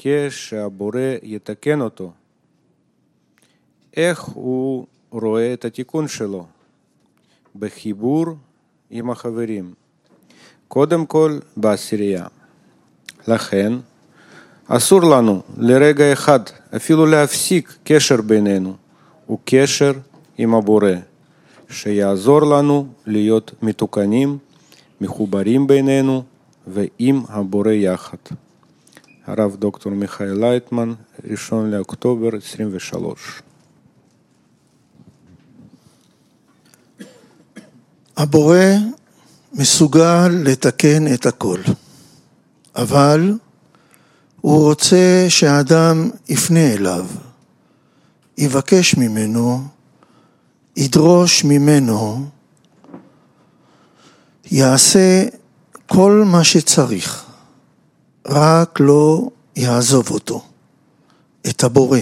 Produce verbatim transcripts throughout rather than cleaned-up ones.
מבקש שהבורא יתקן אותו. איך הוא רואה את התיקון שלו? בחיבור עם החברים. קודם כל בעשירייה. לכן, אסור לנו לרגע אחד אפילו להפסיק קשר בינינו, הוא קשר עם הבורא, שיעזור לנו להיות מתוקנים, מחוברים בינינו ועם הבורא יחד. הרב דוקטור מיכאל לייטמן, ראשון לאוקטובר עשרים ושלוש. הבורא מסוגל לתקן את הכל, אבל הוא רוצה שהאדם יפנה אליו, יבקש ממנו, ידרוש ממנו, יעשה כל מה שצריך, רק לא יעזוב אותו, את הבורא,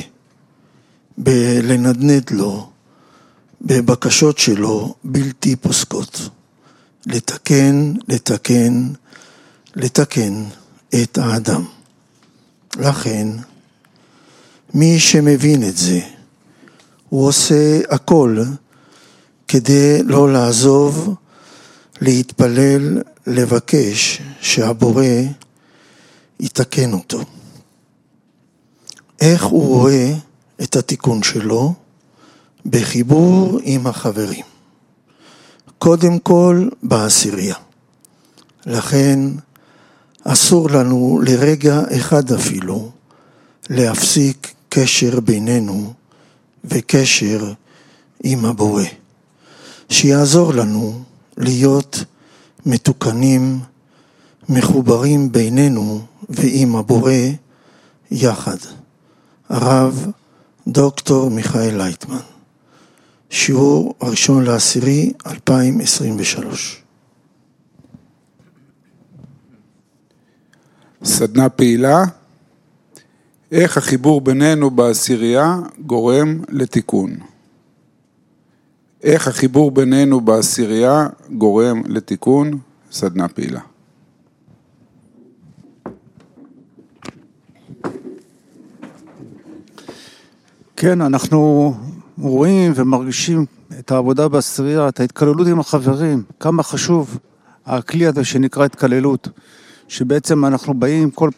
בלנדנד לו, בבקשות שלו בלתי פוסקות, לתקן, לתקן, לתקן את האדם. לכן, מי שמבין את זה, הוא עושה הכל כדי לא לעזוב, להתפלל, לבקש שהבורא יתקן אותו. איך הוא רואה את התיקון שלו? בחיבור עם החברים. קודם כל בעשירייה. לכן אסור לנו לרגע אחד אפילו להפסיק קשר בינינו וקשר עם הבורא. שיעזור לנו להיות מתוקנים, מחוברים בינינו ועם הבורא יחד. הרב דוקטור מיכאל לייטמן. שיעור הראשון לעשירי אלפיים עשרים ושלוש. סדנה פעילה, איך החיבור בינינו בעשירייה גורם לתיקון. איך החיבור בינינו בעשירייה גורם לתיקון, סדנה פעילה. כן, אנחנו רואים ומרגישים את העבודה בעשירייה, את ההתקללות עם החברים, כמה חשוב הכלי הזה שנקרא התקללות, שבעצם אנחנו באים כל